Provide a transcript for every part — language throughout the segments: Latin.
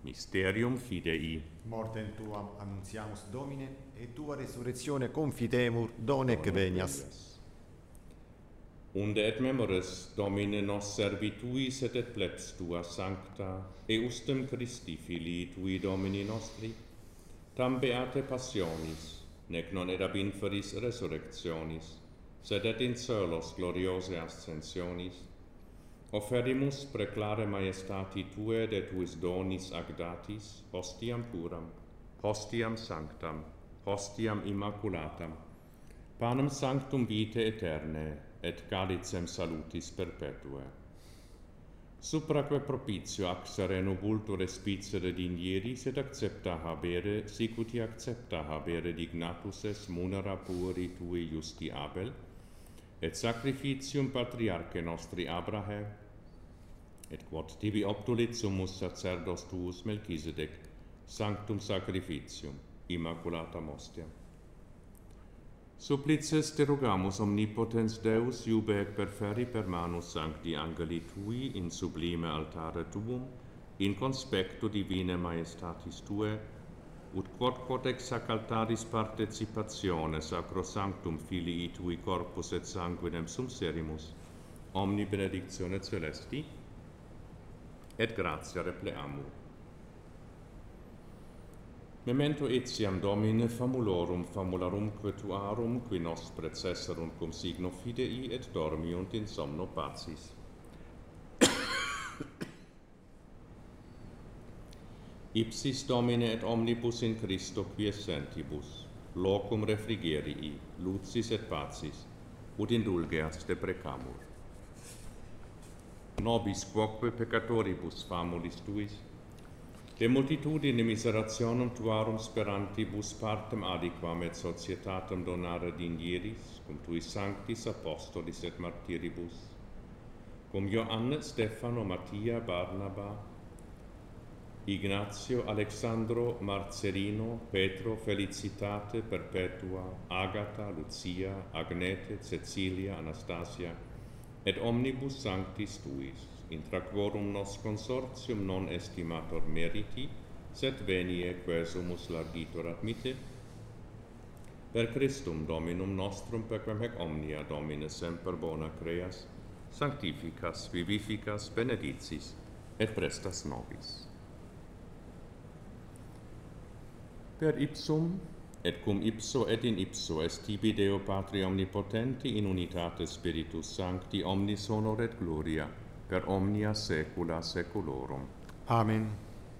Mysterium fidei. Mortem tuam annuntiamus, Domine, et tua resurrectione confitemur, donec venias. Unde et memores, Domine, nos servituis et plebs tua sancta, eustem Christi filii tui Domini nostri, tam beate passionis, nec non ed ab inferis resurrectionis, sed et in celos gloriose ascensionis, offerimus preclare maestati Tue de Tuis donis agdatis, hostiam puram, hostiam sanctam, hostiam immaculatam, panem sanctum vitae aeternae, et calicem salutis perpetue. Supraque propitio accere nobultur respicere dinieris et accepta habere, sicuti accepta habere dignatus es munera puri Tui justi Abel, et sacrificium patriarche nostri Abrahe, et quod tibi obtulit summus sacerdos tuus Melchisedec, sanctum sacrificium, immaculatam hostiam. Supplices te rogamus omnipotens Deus iube et perferi per manus sancti angeli Tui in sublime altare Tuum, in conspectu divine maestatis Tue, ut quod ex hac altaris participatione sacrosanctum filii Tui corpus et sanguinem sumserimus, omni benedictione celesti, et gratia repleamur. Memento etiam, Domine, famularum tuarum, qui nos precesserunt cum signo fidei, et dormiunt in somno pacis. Ipsis, Domine, et omnibus in Christo quiescentibus, locum refrigerii, lucis et pacis, ut indulgeas te precamur. Nobis quoque peccatoribus famulis Tuis, de multitudine miserationem Tuarum sperantibus partem adequam et societatem donare dinieris, cum Tuis sanctis apostolis et martyribus, cum Ioanne, Stefano, Mattia, Barnaba, Ignazio, Alexandro, Marcerino, Petro, Felicitate, Perpetua, Agata, Lucia, Agnete, Cecilia, Anastasia, et omnibus sanctis Tuis, intra quorum nos consortium non estimator meriti, sed venie quesumus largitor admite, per Christum Dominum nostrum, per quem hec omnia Domine semper bona creas, sanctificas, vivificas, benedicis, et prestas nobis. Per ipsum, et cum ipso et in ipso est tibi Deo Patri omnipotenti in unitate Spiritus Sancti omnis honor et gloria, per omnia saecula saeculorum. Amen.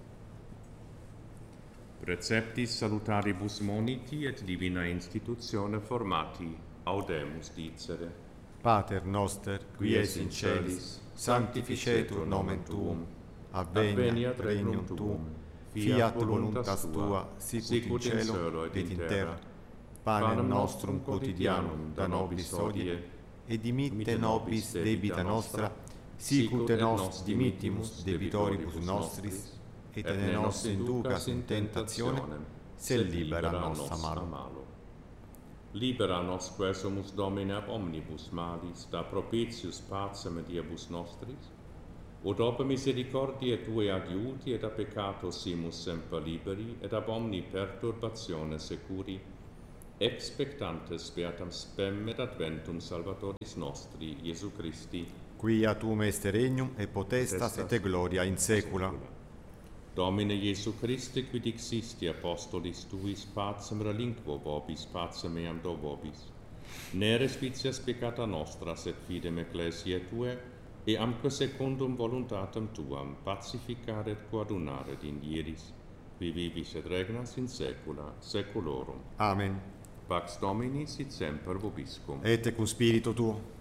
Preceptis salutaribus moniti et divina institutione formati, audemus dicere. Pater noster, qui es in celis, sanctificetur nomen Tuum, adveniat regnum Tuum, fiat voluntas Tua, sicut in cielo et in terra. Panem nostrum quotidianum da nobis hodie, et dimitte nobis debita nostra, sicut et nos dimittimus debitoribus nostris, et ne nos inducas in tentationem, sed libera nos a malo. Libera nos quesumus, Domine, ab omnibus malis, da propitius pacem diebus nostris, ut op misericordiae Tue adiuti et a peccato simus semper liberi, et ab omni perturbatione securi, expectantes beatam spem et adventum Salvatoris nostri, Iesu Christi, quia Tuum est regnum et potestas et gloria in saecula. Domine Iesu Christe, qui dixisti apostolis Tuis pacem relinquo vobis, pacem meam do vobis. Ne respicias peccata nostra, sed fidem ecclesiae Tue, e amque secundum voluntatem Tuam pacificare et coadunare dinieris, qui vivis et regnas in saecula saeculorum. Amen. Pax Domini sit semper vobiscum. Et cum spiritu tuo.